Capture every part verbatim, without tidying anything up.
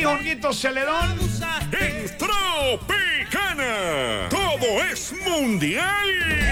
Jorgito Celedón. En Tropicana, todo es mundial.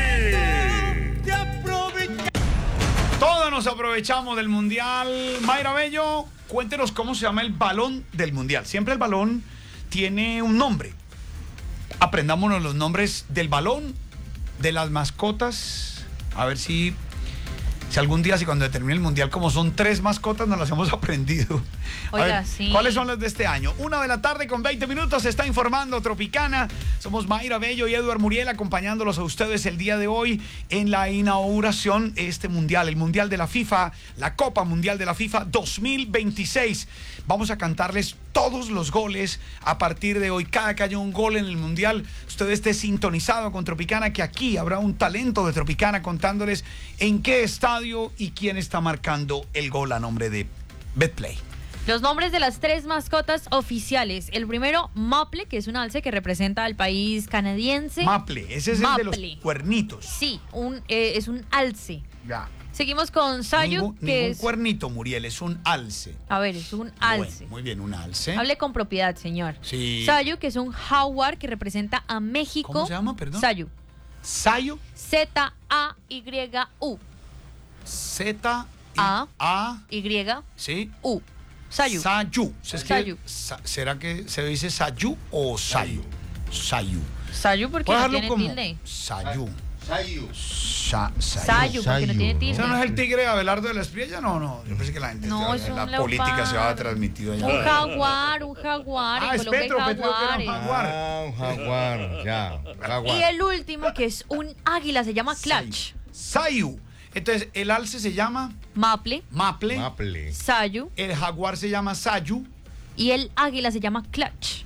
Todos nos aprovechamos del Mundial. Mayra Bello, cuéntenos cómo se llama el balón del Mundial. Siempre el balón tiene un nombre. Aprendámonos los nombres del balón, de las mascotas. A ver si, si algún día, si cuando termine el Mundial, como son tres mascotas, nos las hemos aprendido. A Oiga, ver, sí. ¿cuáles son las de este año? Una de la tarde con veinte minutos, se está informando Tropicana. Somos Mayra Bello y Eduard Muriel acompañándolos a ustedes el día de hoy en la inauguración de este Mundial, el Mundial de la FIFA, la Copa Mundial de la FIFA dos mil veintiséis. Vamos a cantarles todos los goles a partir de hoy. Cada que haya un gol en el Mundial, usted esté sintonizado con Tropicana, que aquí habrá un talento de Tropicana contándoles en qué estadio y quién está marcando el gol a nombre de Betplay. Los nombres de las tres mascotas oficiales. El primero, Maple, que es un alce que representa al país canadiense. Maple, ese es Maple. el de los cuernitos. Sí, un, eh, es un alce. Ya. Seguimos con Sayu, Ningún, que ningún es... cuernito, Muriel, es un alce. A ver, es un alce. Bueno, muy bien, un alce. Hable con propiedad, señor. Sí. Sayu, que es un jaguar que representa a México. ¿Cómo se llama, perdón? Sayu. Sayo. Z A Y U. Z A. A. Y Sí. U. Sayu. Sayu. ¿Se escribe- Sayu. sa- ¿Será que se dice Sayu o Sayu? Sayu. Sayu porque ¿Puedo no dejarlo tiene como tilde. Sayu. Sayu. Sa- Sayu. Sayu porque no Sayu, tiene ¿no? tilde. ¿Ese no es el tigre de Abelardo de la Espriella? No, no. Yo pensé que la gente... No, la, es un la leopardo. política se había transmitido allá. Un jaguar, un jaguar. Ah, en es Colombia hay Petro, Petro que era un jaguares. jaguar. Ah, un jaguar, ya. Jaguar. Y el último, que es un águila, se llama Clutch. Sayu. Entonces, el alce se llama Maple, Maple. Maple. Sayu El jaguar se llama Sayu. y el águila se llama Clutch.